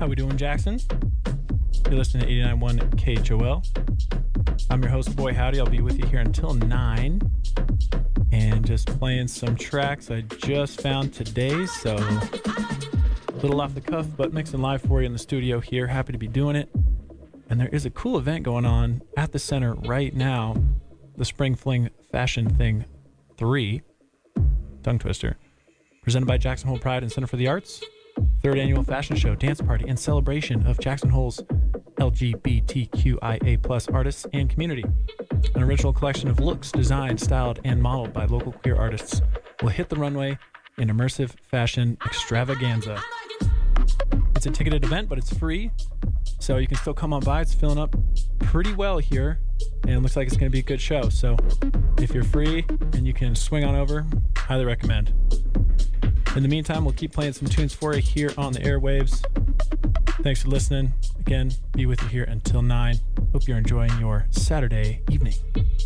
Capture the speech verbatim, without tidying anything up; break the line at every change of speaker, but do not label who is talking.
How we doing, Jackson? You're listening to eighty-nine point one K H O L. I'm your host, Boy Howdy. I'll be with you here until nine. And just playing some tracks I just found today. So, a little off the cuff, but mixing live for you in the studio here. Happy to be doing it. And there is a cool event going on at the center right now. The Spring Fling Fashion Thing three. Tongue twister. Presented by Jackson Hole Pride and Center for the Arts. Third annual fashion show, dance party, and celebration of Jackson Hole's L G B T Q I A plus artists and community. An original collection of looks designed, styled, and modeled by local queer artists will hit the runway in immersive fashion extravaganza. It's a ticketed event, but it's free, so you can still come on by. It's filling up pretty well here, and it looks like it's going to be a good show. So if you're free and you can swing on over, highly recommend. In the meantime, we'll keep playing some tunes for you here on the airwaves. Thanks for listening. Again, be with you here until nine. Hope you're enjoying your Saturday evening.